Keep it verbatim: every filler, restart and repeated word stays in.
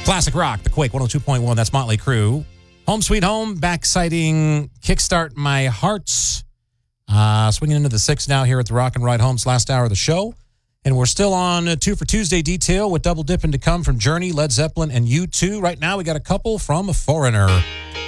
Classic rock, the Quake one oh two point one. That's Motley Crue. Home Sweet Home, back citing Kickstart My Hearts. Uh, swinging into the sixth now here at the Rock and Ride Home's last hour of the show. And we're still on uh, Two for Tuesday detail with double dipping to come from Journey, Led Zeppelin, and U two. Right now we got a couple from Foreigner.